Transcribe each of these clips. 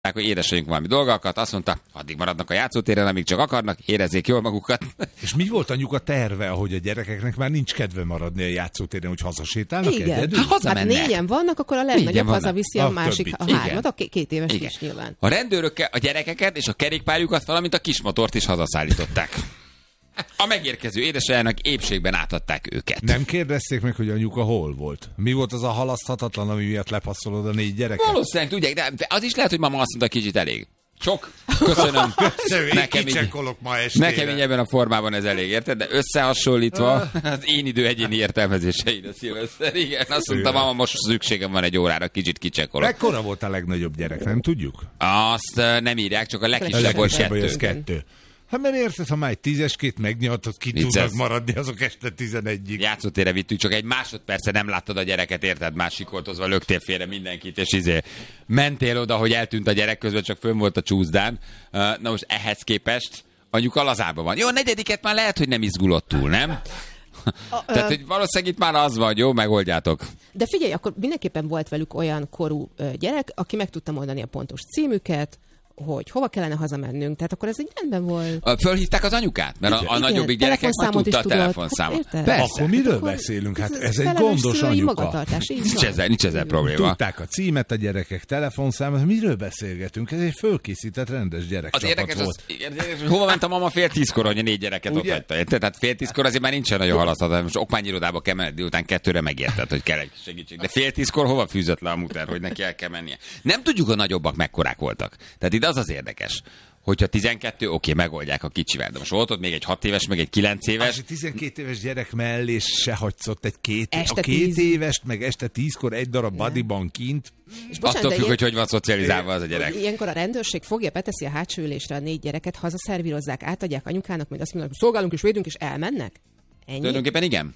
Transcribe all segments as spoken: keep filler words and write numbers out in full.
hogy édesanyjunk valami dolgokat, azt mondta, addig maradnak a játszótéren, amíg csak akarnak, érezzék jól magukat. És mi volt anyuka terve, ahogy a gyerekeknek már nincs kedve maradni a játszótéren, hogy hazasétálnak egyedül? Hát négyen vannak, akkor a legnagyobb hazaviszi a, a másik, a hármat, a két éves is nyilván. A rendőrök a gyerekeket és a kerékpárjukat, valamint a kismotort is hazaszállították. A megérkező édesanyjának épségben átadták őket. Nem kérdezték meg, hogy anyuka hol volt? Mi volt az a halaszthatatlan, ami miatt lepasszolod a négy gyereket? Valószínűleg tudják, de az is lehet, hogy mama azt mondta, kicsit elég. Sok. Köszönöm. Köszönöm, nekem így, ma nekem így ebben a formában ez elég, érted? De összehasonlítva az én idő egyéni értelmezéseid, Szilveszter. Igen, azt mondta, mama, most szükségem van egy órára, kicsit kicsekolok. Mekkora volt a legnagyobb gyerek, nem tudjuk? Azt nem írják, csak a legkisebb volt kettő. kettő. Hát mert érted, ha már egy tízeskét megnyaltad, ki Vicces. Tudnak maradni azok este tizenegyig. Játszótérre vittük, csak egy másodperce nem láttad a gyereket, érted? Másikoltozva löktél félre mindenkit, és izé mentél oda, hogy eltűnt a gyerek, közben csak fönn volt a csúszdán. Na most ehhez képest anyuka lazában van. Jó, a negyediket már lehet, hogy nem izgulott túl, nem? A, Tehát, hogy valószínűleg itt már az van, jó, megoldjátok. De figyelj, akkor mindenképpen volt velük olyan korú gyerek, aki meg tudta mondani a pontos címüket, hogy hova kellene hazamennünk, tehát akkor ez egy rendben volt. Fölhívták az anyukát? Mert a, a nagyobbik gyerekek már tudta a telefonszámot. Hát akkor miről akkor beszélünk? Hát ez, ez egy gondos anyuka. Nincs ezzel, nincs ezzel probléma. Tudták a címet, a gyerekek telefonszámot. Miről beszélgetünk? Ez egy fölkészített rendes gyerekcsapat volt. Az érdekes, hogy hova ment a mama fél tízkor, hogy a négy gyereket ott hagyta. Tehát fél tízkor azért már nincsen nagyon halaszthat. Most okmányirodába kell menni, délután kettőre megérted, hogy kell egy segítség. De fél tízkor hova fűzött le a muter, hogy neki el kell mennie? Nem tudjuk, a nagyobbak mekkorák voltak. Tehát itt az az érdekes, hogyha tizenkettő, oké, megoldják a kicsivel. De most volt ott még egy hat éves, meg egy kilenc éves. Az tizenkét éves gyerek mellé se hagysz egy két, a két évest, meg este tízkor egy darab bodyban kint. És bocsánat, attól függ, ilyen... hogy hogy van szocializálva az a gyerek. Ilyenkor a rendőrség fogja, beteszi a hátsó ülésre a négy gyereket, hazaszervírozzák, átadják anyukának, majd azt mondják, hogy szolgálunk és védünk, és elmennek? Ennyi? Tulajdonképpen igen.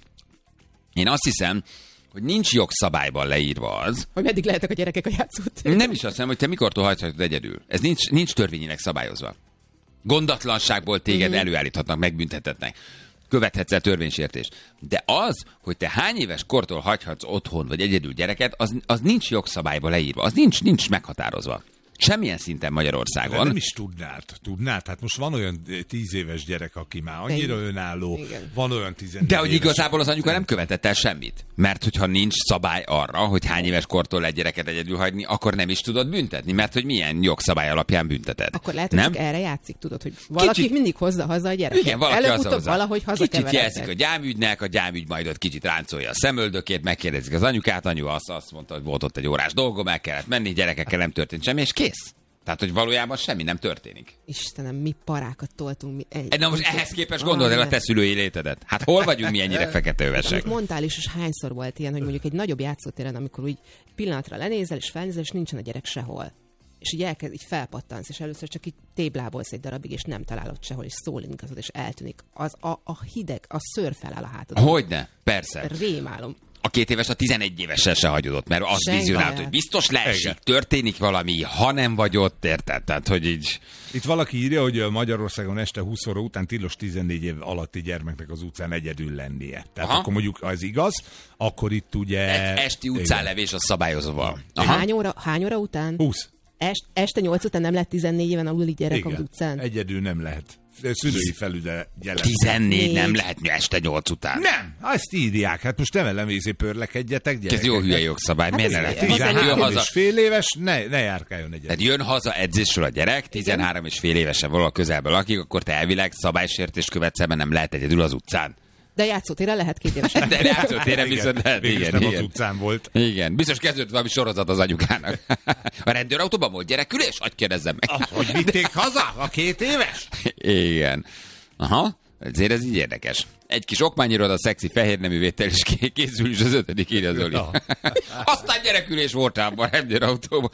Én azt hiszem, hogy nincs jogszabályban leírva az. Hogy meddig lehetek a gyerekek a játszótéren. Nem is azt hiszem, hogy te mikortól hagyhatod egyedül. Ez nincs, nincs törvényileg szabályozva. Gondatlanságból téged mm-hmm. előállíthatnak, megbüntethetnek. Követhetsz el törvénysértést. De az, hogy te hány éves kortól hagyhatsz otthon vagy egyedül gyereket, az, az nincs jogszabályban leírva. Az nincs, nincs meghatározva. Semmilyen szinten Magyarországon. De nem is tudnád. Tudnád? Hát most van olyan tíz éves gyerek, aki már annyira önálló, igen. Van olyan tizennégy De hogy igazából az anyuka nem követett el semmit. Mert hogyha nincs szabály arra, hogy hány éves kortól egy gyereket egyedül hagyni, akkor nem is tudod büntetni, mert hogy milyen jogszabály alapján bünteted. Akkor lehet, hogy csak erre játszik, tudod, hogy valaki kicsit... mindig hozza haza a gyereket. Igen, valaki előbb-utóbb valahogy hazakeverednek. Kicsit jelzik a gyámügynek, a gyámügy majd ott kicsit ráncolja a szemöldökét, megkérdezik az anyukát, anyu azt, azt mondta, hogy volt ott egy órás dolgom, el kellett menni, gyerekekkel nem történt semmi, és kész. Tehát, hogy valójában semmi nem történik. Istenem, mi parákat toltunk. Mi egy... Na most ehhez képest gondold el a te szülői létedet. Hát hol vagyunk mi ennyire feketővesek? Mondtál is, és hányszor volt ilyen, hogy mondjuk egy nagyobb játszótéren, amikor úgy pillanatra lenézel, és felnézel, és nincsen a gyerek sehol. És így elkezd, így felpattansz, és először csak így téblábolsz egy darabig, és nem találod sehol, és szólingazod, és eltűnik. Az a, a hideg, a szőr feláll a hátad. Hogyne, persze. Rémálom. A két éves a tizenegy évesen se hagyod ott, mert az vizionált, hogy biztos leesik, történik valami, ha nem vagy ott, érted? Tehát, hogy így... Itt valaki írja, hogy Magyarországon este húsz óra után tilos tizennégy év alatti gyermeknek az utcán egyedül lennie. Tehát aha. Akkor mondjuk az igaz, akkor itt ugye... Egy esti utcánlevés a szabályozóval. Hány óra, hány óra után? húsz. Est, este nyolc után nem lehet tizennégy éven aluli gyerek igen. Az utcán? Egyedül nem lehet. Szülői felügye jelen. tizennégy nem lehet este nyolc után. Nem, ezt írják. Hát most nem ellenvészé pörlekedjetek, gyerekek. Ez jó hülye jogszabály. Hát miért ne lehet? tizenhárom és fél éves, ne, ne járkáljon egyet. Tehát jön haza edzésről a gyerek, tizenhárom és fél évesen valahol közelben lakik, akkor te elvileg szabálysértést követsz, mert nem lehet egyedül az utcán. De játszótéren lehet két évesen. De játszótéren viszont lehet, igen. Nem igen. az utcán volt. Igen, biztos kezdődött valami sorozat az anyukának. A rendőrautóban volt gyerekülés? Hadd kérdezzem meg. Ah, hogy vitték haza a két éves? Igen. Aha, ezért ez így érdekes. Egy kis okmányiroda, szexi fehérnemű vétel, és készül is az ötödik, írja Zoli. Aztán gyerekülés volt ám a rendőrautóban.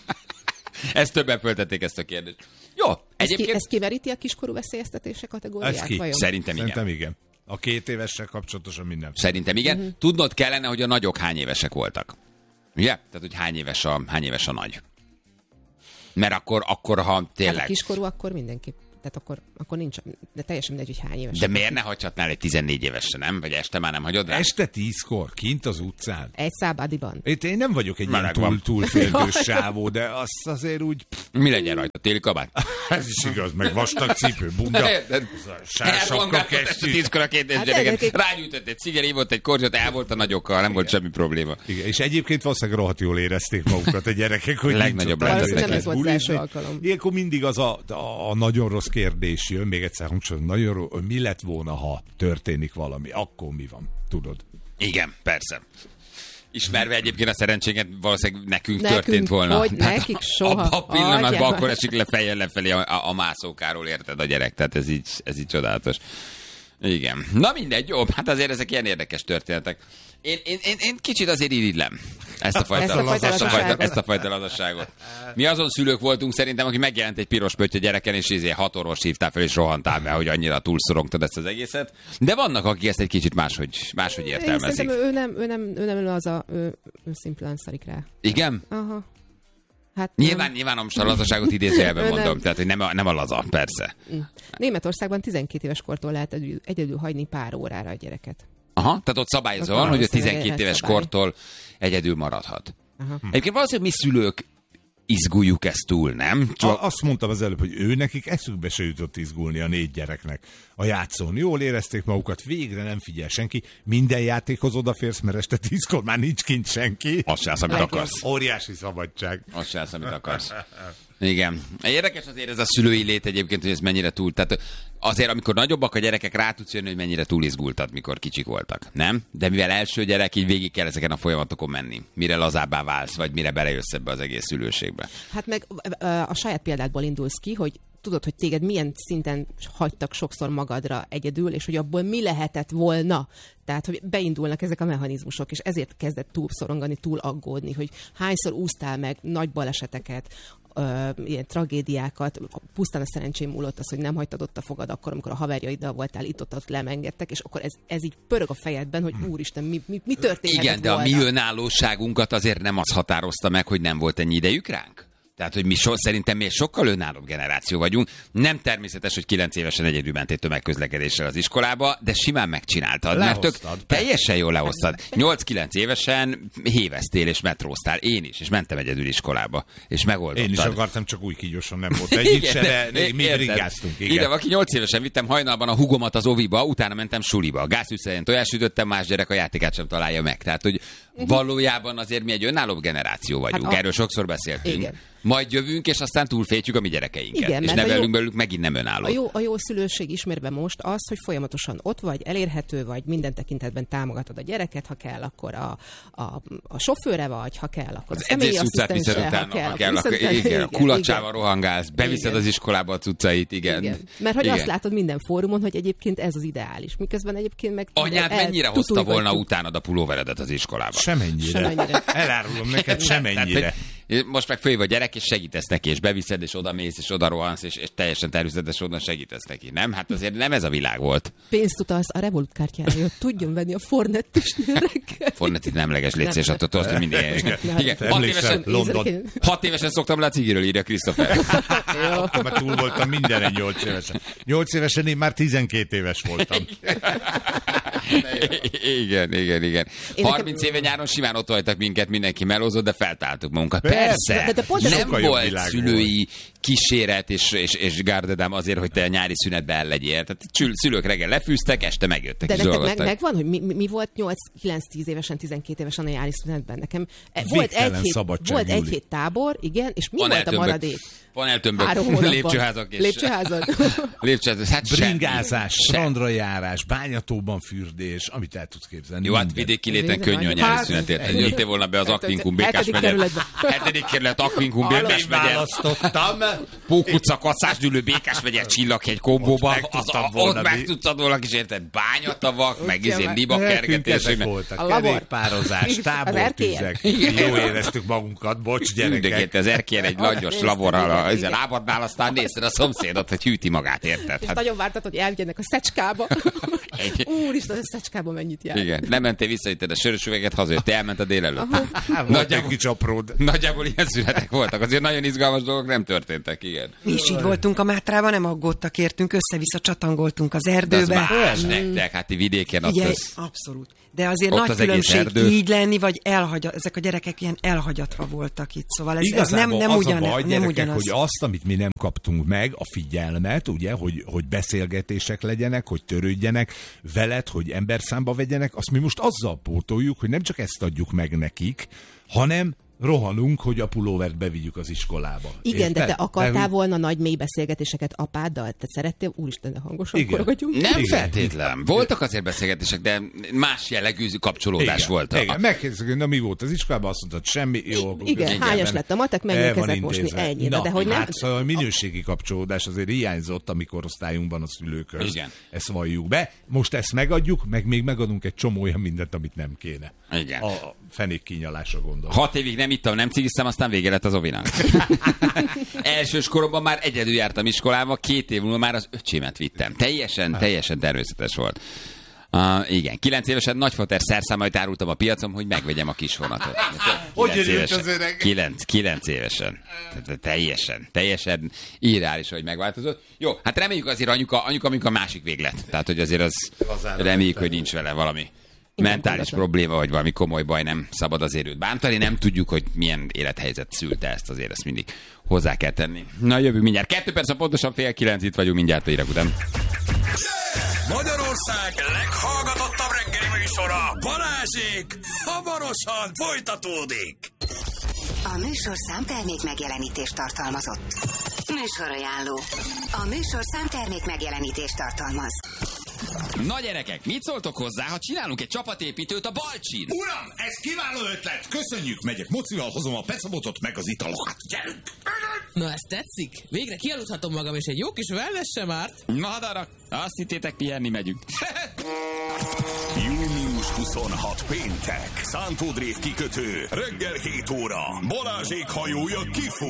Ezt többen föltették ezt a kérdést. Jó, egyébként... Ez, ki, ez kiveríti a kiskorú veszélyeztetése kategóriát? Ki? Vajon? Szerintem igen. Szerintem igen. A két évessel kapcsolatosan minden. Szerintem igen. Uh-huh. Tudnod kellene, hogy a nagyok hány évesek voltak. Ugye? Tehát, hogy hány éves a, hány éves a nagy. Mert akkor, akkor ha tényleg... Hát a kiskorú akkor mindenképp. Tehát akkor, akkor nincs, de teljesen mindegy, hogy hány éves. De miért ne hagyhatnál egy tizennégy évesre, nem? Vagy este már nem hagyod rá? Este tízkor, kint az utcán. Egy szábadiban. Itt én nem vagyok egy ilyen túl, túlfélgős sávó, de azt azért úgy... Mi legyen rajta? Téli kabát? Ez is igaz, meg vastag cipő, bunda, sársapka, kesztyű. Tízkor a két Hát gyereket. egyébként- Rágyújtott egy cigeri, volt egy korzsot, el volt a nagyokkal, nem volt semmi probléma. Igen, és egyébként valószínűleg rohadt jól érezték magukat a gyerekek, hogy Legnagyobb nincs ott lehetett benne neki. Nem ez volt az bulizni. első alkalom. Ilyenkor mindig az a, a, a nagyon rossz kérdés jön, még egyszer hangsúlyozom, nagyon rossz, hogy mi lett volna, ha történik valami, akkor mi van, tudod? Igen, persze. Ismerve egyébként a szerencséget, valószínűleg nekünk, Nekünk, történt volna. hogy Tehát nekik soha. Abban a pillanatban Adjál akkor már. esik le fejjel lefelé a, a, a mászókáról, érted a gyerek, tehát ez így, ez így csodálatos. Igen. Na mindegy, jó, hát azért ezek ilyen érdekes történetek. Én, én, én, én kicsit azért irigylem ezt a fajta, Ezt a fajta ezt a fajta, lazasságot. ezt a fajta lazasságot. Mi azon szülők voltunk szerintem, aki megjelent egy piros pötty a gyereken, és izé hat orvos hívtál fel, és rohantál, mert hogy annyira túlszorongtad ezt az egészet. De vannak, akik ezt egy kicsit máshogy, máshogy Én értelmezik. szerintem ő nem, ő nem, ő nem az a, ő, ő szimplán szarik rá. Igen? Aha. Hát Nyilván, nem. nyilván most a lazaságot idézőjelben Ő mondom, nem. tehát hogy nem a, nem a laza, persze. Németországban tizenkét éves kortól lehet egyedül, egyedül hagyni pár órára a gyereket. Aha, tehát ott szabályozva Ott van, hogy a valószínűleg tizenkét lehet éves szabály. kortól egyedül maradhat. Aha. Egyébként valószínűleg mi szülők izguljuk ezt túl, nem? Csak A, azt mondtam az előbb, hogy ő nekik eszükbe se jutott izgulni a négy gyereknek. A játszón jól érezték magukat, végre nem figyel senki, minden játékhoz odaférsz, mert este tízkor már nincs kint senki. azt se az, amit Legjobb. akarsz. Óriási szabadság. Azt se az, amit akarsz. Igen. Érdekes azért ez a szülői lét egyébként, hogy ez mennyire túl. Tehát azért, amikor nagyobbak a gyerekek, rá tudsz jönni, hogy mennyire túl izgultad, mikor kicsik voltak. Nem? De mivel első gyerek, így végig kell ezeken a folyamatokon menni. Mire lazábbá válsz, vagy mire belejössz ebbe az egész szülőségbe. Hát meg ö, a saját példádból indulsz ki, hogy tudod, hogy téged milyen szinten hagytak sokszor magadra egyedül, és hogy abból mi lehetett volna. Tehát, hogy beindulnak ezek a mechanizmusok, és ezért kezdett túl szorongani, túl aggódni, hogy hányszor úsztál meg nagy baleseteket, ö, ilyen tragédiákat, pusztán a szerencsém múlott az, hogy nem hagytad ott a fogad akkor, amikor a haverjaiddal voltál, itt ott, ott lemengedtek, és akkor ez, ez így pörög a fejedben, hogy úristen, mi, mi, mi történhetett Igen, de a volna. mi önállóságunkat azért nem az határozta meg, hogy nem volt ennyi idejük ránk. Tehát, hogy mi so, szerintem mi egy sokkal önállóbb generáció vagyunk. Nem természetes, hogy kilenc évesen egyedül mentél tömegközlekedéssel az iskolába, de simán megcsináltad. Mert tök Lehoztad. teljesen jól lehoztad. nyolc-kilenc évesen héveztél és metróztál. Én is, és mentem egyedül iskolába. És megoldottad. Én is akartam, csak úgy kígyosan nem volt egyik se, de mi érted. brigáztunk. Ide, Igen. aki nyolc évesen vittem hajnalban a hugomat az oviba, utána mentem suliba. Gázfűszerén tojást ütöttem, más gyerek a játékát sem találja meg. Tehát, hogy valójában azért mi egy önállóbb generáció vagyunk. Hát a- Erről sokszor beszéltünk. Igen. Majd jövünk, és aztán túlfétjük a mi gyerekeinket. Igen, és mert a nevelünk jó- belőlük megint nem önálló. A jó, a jó szülőség ismerve most az, hogy folyamatosan ott vagy, elérhető vagy, minden tekintetben támogatod a gyereket, ha kell, akkor a, a, a sofőre vagy, ha kell, akkor Az a személyi edzés utcát viszed asszisztense, utána, ha kell, akkor viszed- igen, a kulacsával igen. rohangálsz, beviszed Igen. az iskolába a cuccait, igen. Igen. Mert hogy Igen. azt látod minden fórumon, hogy egyébként ez az ideális. Miközben egyébként meg... Anyád el- mennyire hozta tutulgatjuk. volna utánad a pulóveredet az iskolába? Semennyire. Semennyire. Elárulom neked, semennyire. Tehát, hogy most meg följön a gyerek, és segítesz neki, és beviszed, és oda mész, és oda rohansz, és, és teljesen természetes oda segítesz neki. Nem? Hát azért nem ez a világ volt. Pénzt utalsz a Revolut kártyára, hogy tudjon venni a Fornettisnél reggel. Fornetit nem leges létszés, attól tudod, hogy mindig. Nem. Igen, hat Emlékszem, évesen, London. hat évesen szoktam le a cigiről, írja Christopher. Akkor már túl voltam mindenen nyolc évesen. Nyolc évesen én már tizenkét éves voltam. Igen, igen, igen. Én harminc nekem- éve nyáron simán ott hagytak minket, mindenki melózott, de feltáltuk magunkat. Persze. Persze, De- de pont ez nem sokkal jobb volt világ szülői kíséret és, és, és gárdedám azért, hogy te a nyári szünetbe el legyél. Tehát csül- szülők reggel lefűztek, este megjöttek De és neked meg, dolgoztak. megvan, hogy mi, mi, mi volt nyolc-kilenc-tíz évesen, tizenkét évesen a nyári szünetben? Nekem e, volt Végtelen egy, hét, szabadság, volt egy Júli. hét tábor, igen, és mi Van volt a eltömbök- maradék? Van eltömbök, Három hónapban. lépcsőházak és... Lépcsőházak. Lépcsőházak, hát Bringázás, semmi. strandra járás, bányatóban fürdés, amit el tudsz képzelni. Jó, hát minden. vidéki léten Végre könnyű a vagy. nyári Hát, szünetért. ennyi. Jöttél volna be az Hát, Aquincum hetedik Békás megye. kerületbe. Hetedik kerület Aquincum Nem Békás megye. választottam. Pókutca, Kasszásdülő, Békás megye, Csillaghegy kombóba. Ott meg Az, tudtam a, volna ott meg mi. tudtad volna kis érted bányatavak, meg izé meg- liba Nekünk kergetés. ezek meg- voltak. A labor. Kerékpározás, Az tábortüzek. Jó éreztük magunkat, bocs Mindegét gyerekek. az erkélyen egy langyos Néztem, laborral, igen, az igen. lábadnál, aztán nézted a szomszédot, hogy hűti magát, érted? És Hát, nagyon vártad, hogy elvigyenek a szecskába. Egy- Úristen, a szecskába mennyit jár. igen, nem mentél vissza, itt a sörös üveget hazajöttél, elmented délelőtt. Volt egy Nagyjából, kis apród. nagyjából ilyen szünetek voltak. Azért nagyon izgalmas dolgok nem történtek. történtek, igen. Mi is így voltunk a Mátrában, nem aggódtak értünk, össze-vissza csatangoltunk az erdőbe. De az más nektek, hát vidéken ott az... Abszolút. De azért ott nagy az különbség így lenni, vagy elhagyat, ezek a gyerekek ilyen elhagyatva voltak itt. Szóval ez, ez nem, nem, az ugyan, a baj, nem gyerekek, ugyanaz. hogy azt, amit mi nem kaptunk meg, a figyelmet, ugye, hogy, hogy beszélgetések legyenek, hogy törődjenek veled, hogy emberszámba vegyenek, azt mi most azzal pótoljuk, hogy nem csak ezt adjuk meg nekik, hanem rohanunk, hogy a pulóvert bevigyük az iskolába. Igen, érted? De te akartál de, volna nagy mély beszélgetéseket apáddal? Te szerettél? Úristen, de hangosan korogatjunk. Nem igen. feltétlen. Voltak azért beszélgetések, de más jellegű kapcsolódás igen. volt. Igen, megkérdezek, hogy na mi volt az iskolában, azt mondtad, semmi. Jó, igen, igen, hányas lett a matek, menjünk kezet mosni, ennyi. Na, de hogy nem... Hát szóval a minőségi kapcsolódás azért hiányzott a mi korosztályunkban a szülőköz. Igen. Ezt valljuk be. Most ezt megadjuk, meg még megadunk egy csomó olyan mindent, amit nem kéne. Igen. A fenék kínyalása gondolom. Hat évig nem ittam, nem cigiztem, aztán vége lett az ovinak. Elsős koromban már egyedül jártam iskolába, két év múlva már az öcsémet vittem. Teljesen, teljesen természetes volt. Uh, igen, kilenc évesen nagyfater szerszámait árultam a piacon, hogy megvegyem a kis vonatot. Hogy jött az öreg? Kilenc, kilenc évesen. Teljesen, teljesen irreális, hogy megváltozott. Jó, hát reméljük azért anyuka, anyuka, anyuka a másik véglet. Tehát, hogy azért az reméljük, hogy nincs vele valami mentális probléma, vagy valami komoly baj, nem szabad azért őt bántani, nem tudjuk, hogy milyen élethelyzet szülte ezt, azért ezt mindig hozzá kell tenni. Na, jövünk mindjárt. Kettő perc, pontosan fél kilenc, itt vagyunk mindjárt a hírek után. Magyarország leghallgatottabb reggeli műsora, Balázsék, hamarosan folytatódik. A műsorszám termék megjelenítést tartalmazott. Műsorajánló. A műsorszám termék megjelenítést tartalmaz. Na gyerekek, mit szóltok hozzá, ha csinálunk egy csapatépítőt a Balcsin? Uram, ez kiváló ötlet! Köszönjük, megyek mocival, hozom a pecabotot meg az italokat. Gyerünk! Na, ez tetszik? Végre kialudhatom magam, és egy jó kis wellness sem árt. Madarak, azt hittétek, pihenni megyünk. június huszonhat péntek. Szántódrév kikötő. Reggel hét óra. Balázsék hajója kifut.